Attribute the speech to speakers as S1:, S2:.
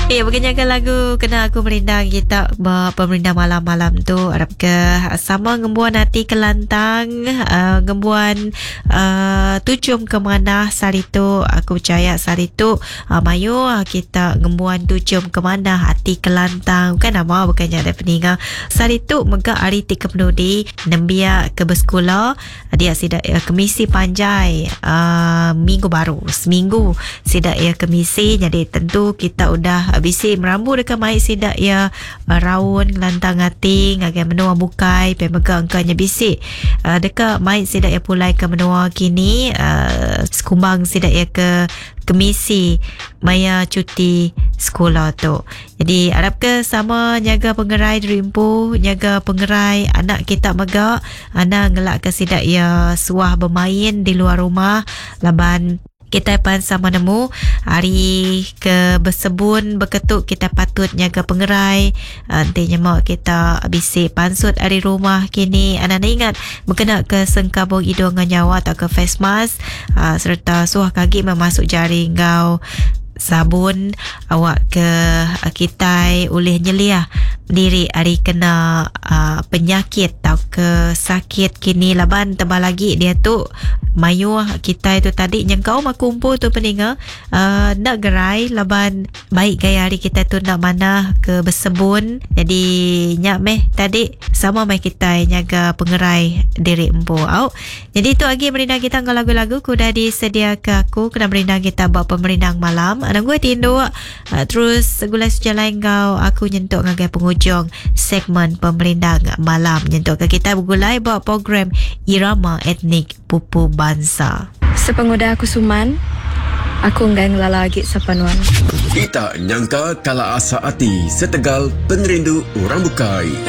S1: Berkenyakan lagu Kena Aku Merindang kita pemerintah malam-malam tu harap ke sama ngembuan hati kelantang ngembuan tucum ke mana sari tu aku percaya sari tu mayu kita ngembuan tucum ke mana hati kelantang kan nama bukannya ada peninga sari tu mega hari 30 di nembia ke bersekolah dia sidak kemisi panjai minggu baru seminggu sidak ya kemisi jadi tentu kita udah bisi merambu dekat mai sidak ya raun lantang hati ngagai menua bukai pemega angkanya bisi dekat mai sidak ya pulai ke menua kini sekumbang sidak ya ke kemisi maya cuti sekolah tu. Jadi harap ke sama jaga pengerai rimpu, jaga pengerai anak kita mega anak ngelak ke sidak ya suah bermain di luar rumah laban kita pan sama nemu hari ke bersebun berketuk kita patut jaga pengerai nantinya mak kita bisi pansut hari rumah kini anak ingat berkena ke sengkabung hidung dengan nyawa atau ke face mask serta suah kaki memasuk jari ngau sabun awak ke kitai oleh nyeliah diri hari kena penyakit atau ke sakit kini laban tambah lagi dia tu mayu kita itu tadi yang kau makumpu tu peninga nak gerai laban baik gaya hari kita tu nak mana ke bersebun jadi nyak meh tadi sama meh kita nyaga pengerai diri empu jadi tu lagi merindang kita ngau lagu-lagu kuda disedia ke aku kena merindang kita buat pemerindang malam anak gue tindu terus segulai sejalan kau aku nyentuk ngagai penghujung segmen pemerindang malam nyentuk ke kita bergulai buat program Irama Etnik Pupu Bangsa.
S2: Sepenguda aku Suman, aku enggak ngelala lagi sepanuan.
S3: Kita nyangka kala asa hati setegal penrindu orang bukai.